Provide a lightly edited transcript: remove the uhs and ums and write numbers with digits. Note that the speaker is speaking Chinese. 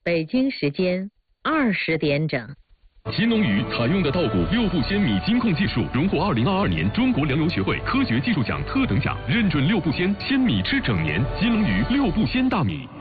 北京时间20点整。 新龙鱼采用的稻谷6步鲜米金控技术，荣获2022年中国粮油学会科学技术奖特等奖，认准6步鲜，鲜米吃整年。新龙鱼6步鲜大米。